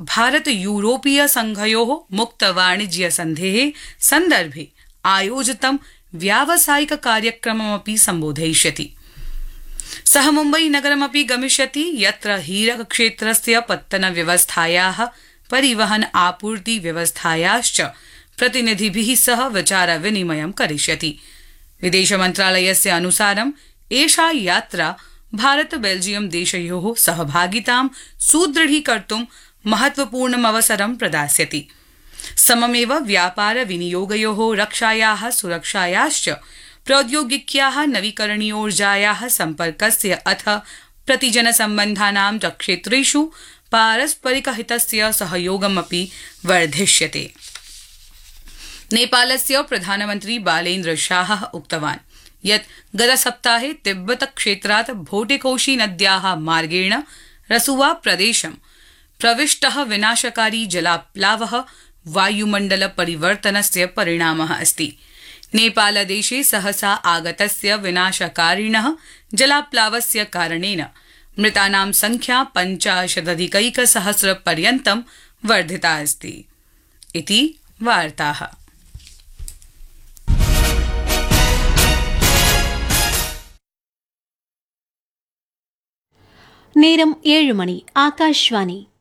भारत यूरोपीय संघयोः मुक्तवाणिज्यसन्धेः सन्दर्भे आयोजितं व्यावसायिक कार्यक्रममपि सम्बोधयिष्यति। सः मुम्बई नगरमपि गमिष्यति, यत्र हीरक क्षेत्रस्य पत्तनव्यवस्थायाः परिवहन आपूर्ति व्यवस्थायाश्च प्रतिनिधिभिः सह विचारविनिमयं करिष्यति। विदेशमन्त्रालयस्य अनुसारं एषा यात्रा भारत बेल्जियम देशयोः सहभागितां सुदृढीकर्तुं महत्वपूर्णमवसरं प्रदास्यति। सममेव व्यापार विनियोगयोः, रक्षायाः, सुरक्षायाश्च प्रौद्योगिक्याः, नवीकरणीयोर्जायाः, सम्पर्कस्य अथ प्रतिजनसम्बन्धानां च क्षेत्रेषु पारस्परिकहितस्य सहयोगमपि वर्धिष्यते। नेपालस्य प्रधानमन्त्री बालेन्द्र शाहः उक्तवान् यत् गतसप्ताहे तिब्बत क्षेत्रात् भोटेकोशी नद्याः मार्गेण रसुवा प्रदेशं प्रविष्टः विनाशकारी जलाप्लावः वायुमण्डल परिवर्तनस्य परिणामः अस्ति। नेपालदेशे सहसा आगतस्य विनाशकारिणः जलाप्लावस्य कारणेन मृतानां संख्या 50,000 पर्यन्तं वर्धिता अस्ति। इति वार्ताः। நேரம் 7 மணி. ஆகாஷ்வாணி.